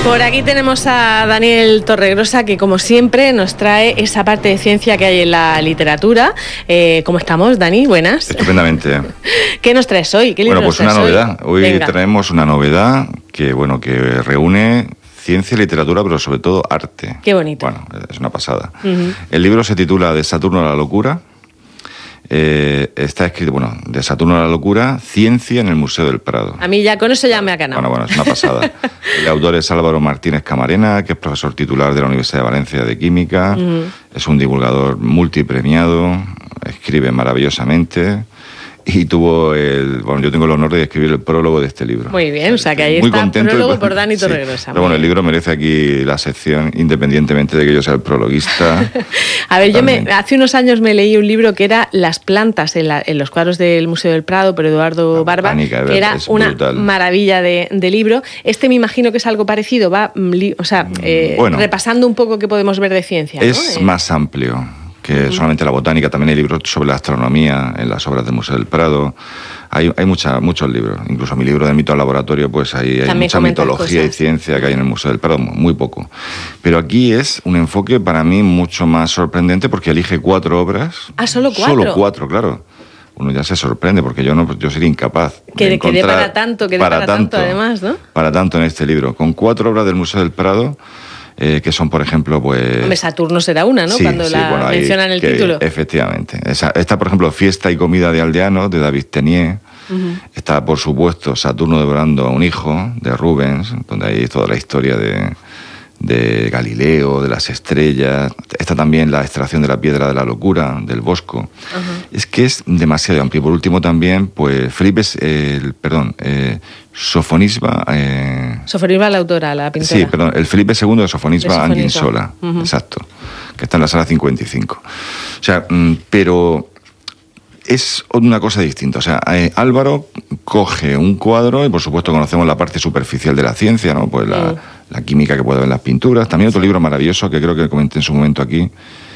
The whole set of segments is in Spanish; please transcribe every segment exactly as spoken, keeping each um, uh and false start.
Por aquí tenemos a Daniel Torregrosa, que como siempre nos trae esa parte de ciencia que hay en la literatura. Eh, ¿Cómo estamos, Dani? Buenas. Estupendamente. ¿Qué nos traes hoy? ¿Qué libro Bueno, pues nos una traes novedad. Hoy, hoy Venga. traemos una novedad que, bueno, que reúne ciencia y literatura, pero sobre todo arte. Qué bonito. Bueno, es una pasada. Uh-huh. El libro se titula De Saturno a la locura. Eh, está escrito, bueno, De Saturno a la locura, ciencia en el Museo del Prado. A mí ya con eso ya me ha ganado. Bueno, bueno, es una pasada. El autor es Álvaro Martínez Camarena, que es profesor titular de la Universidad de Valencia de Química. Uh-huh. Es un divulgador multipremiado, escribe maravillosamente. Y tuvo el... Bueno, yo tengo el honor de escribir el prólogo de este libro. Muy bien, o sea que ahí Muy está contento prólogo de... por Dani Torregrosa. Sí. Pero bueno, el libro merece aquí la sección, independientemente de que yo sea el prologuista. A ver, Totalmente. yo me, hace unos años me leí un libro que era Las plantas en, la, en los cuadros del Museo del Prado, por Eduardo la Barba, botánica, que era una brutal. maravilla de, de libro. Este me imagino que es algo parecido, va o sea, eh, bueno, repasando un poco qué podemos ver de ciencia. Es ¿no? más amplio que uh-huh. solamente la botánica. También hay libros sobre la astronomía en las obras del Museo del Prado. Hay, hay mucha, muchos libros, incluso mi libro de mito al laboratorio, pues hay, hay mucha mitología cosas. y ciencia que hay en el Museo del Prado, muy poco. Pero aquí es un enfoque para mí mucho más sorprendente porque elige cuatro obras. Ah, ¿solo cuatro? Solo cuatro, claro. Uno ya se sorprende porque yo no, yo sería incapaz. Que de quede para tanto, que de para, para tanto, tanto además, ¿no? Para tanto en este libro, con cuatro obras del Museo del Prado. Eh, que son, por ejemplo, pues... Hombre, Saturno será una, ¿no? Sí, Cuando sí, la bueno, mencionan en el que, título. Efectivamente. Esa, esta, por ejemplo, Fiesta y comida de aldeanos, de David Tenier. Uh-huh. Está, por supuesto, Saturno devorando a un hijo, de Rubens, donde hay toda la historia de, de Galileo, de las estrellas. Está también la extracción de la piedra de la locura, del Bosco. Uh-huh. Es que es demasiado amplio. Por último, también, pues, Felipe, eh, el, perdón... Eh, Sofonisba... Eh... Sofonisba la autora, la pintora. Sí, perdón, el Felipe segundo de Sofonisba Anguinsola, uh-huh. exacto, que está en la sala cincuenta y cinco. O sea, mm, pero es una cosa distinta. O sea, eh, Álvaro coge un cuadro y, por supuesto, conocemos la parte superficial de la ciencia, ¿no? Pues la, uh-huh. la química que puede haber en las pinturas. También otro libro maravilloso que creo que comenté en su momento aquí,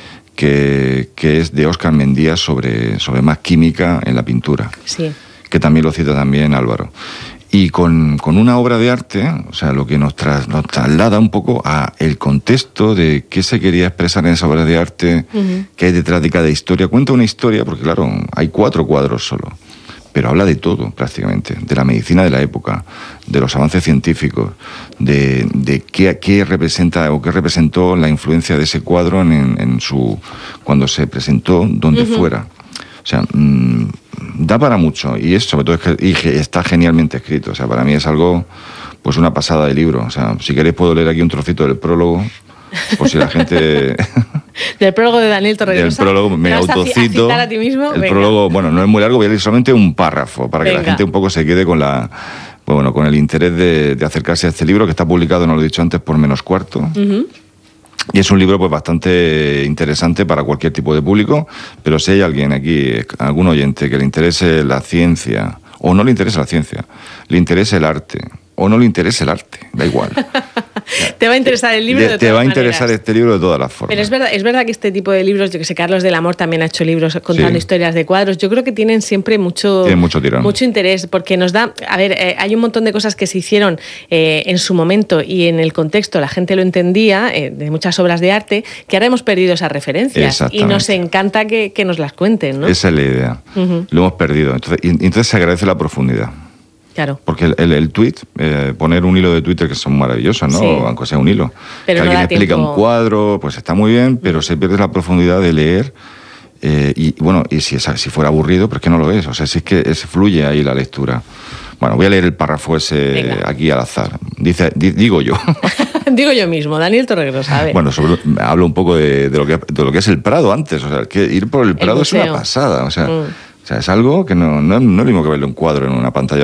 que, que es de Óscar Mendía sobre, sobre más química en la pintura. Sí. Que también lo cita también Álvaro. Y con, con una obra de arte, o sea, lo que nos, tras, nos traslada un poco a el contexto de qué se quería expresar en esa obra de arte, uh-huh. qué hay detrás de cada historia. Cuenta una historia, porque claro, hay cuatro cuadros solo, pero habla de todo prácticamente, de la medicina de la época, de los avances científicos, de, de qué, qué representa o qué representó la influencia de ese cuadro en, en su cuando se presentó donde uh-huh. fuera. O sea, mmm, da para mucho y es sobre todo es que, y está genialmente escrito. O sea, para mí es algo, pues una pasada de libro. O sea, si queréis puedo leer aquí un trocito del prólogo, por si la gente... Del prólogo de Daniel Torregrosa. Del prólogo me autocito. A, a ti mismo? El Venga. prólogo, bueno, no es muy largo, voy a leer solamente un párrafo para que Venga. la gente un poco se quede con la... Bueno, con el interés de, de acercarse a este libro que está publicado, no lo he dicho antes, por Menos Cuarto. Uh-huh. Y es un libro pues bastante interesante para cualquier tipo de público, pero si hay alguien aquí, algún oyente que le interese la ciencia, o no le interesa la ciencia, le interesa el arte, o no le interesa el arte, da igual. Te va a interesar el libro de, de todas Te va a maneras. interesar este libro de todas las formas. Pero es verdad, es verdad que este tipo de libros, yo que sé, Carlos del Amor también ha hecho libros contando sí. historias de cuadros, yo creo que tienen siempre mucho, tienen mucho, tirón. mucho interés, porque nos da, a ver, eh, hay un montón de cosas que se hicieron eh, en su momento y en el contexto, la gente lo entendía, eh, de muchas obras de arte, que ahora hemos perdido esas referencias y nos encanta que, que nos las cuenten, ¿no? Esa es la idea, uh-huh. lo hemos perdido, entonces, y, entonces se agradece la profundidad. Claro. Porque el, el, el tweet, eh, poner un hilo de Twitter que son maravillosos, ¿no? Sí. Aunque sea un hilo. Pero que no alguien explica tiempo... un cuadro, pues está muy bien, pero mm. se pierde la profundidad de leer. Eh, y bueno, y si, es, si fuera aburrido, ¿por qué no lo es? O sea, si es que es, fluye ahí la lectura. Bueno, voy a leer el párrafo ese Venga. aquí al azar. Dice, di, digo yo. Digo yo mismo, Daniel Torregrosa, a ver. Bueno, sobre, hablo un poco de, de, lo que, de lo que es el Prado antes. O sea, que ir por el Prado el es una pasada. O sea, mm. o sea, es algo que no, no, no es lo mismo que verlo en un cuadro en una pantalla